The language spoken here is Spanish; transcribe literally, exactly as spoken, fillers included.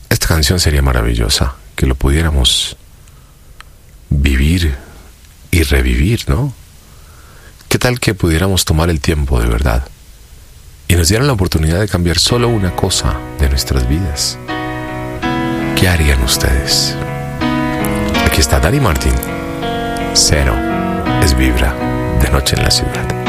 esta canción sería maravillosa, que lo pudiéramos vivir y revivir, ¿no? ¿Qué tal que pudiéramos tomar el tiempo de verdad y nos dieran la oportunidad de cambiar solo una cosa de nuestras vidas? ¿Qué harían ustedes? Aquí está Dani Martín. Cero es Vibra, de noche en la ciudad.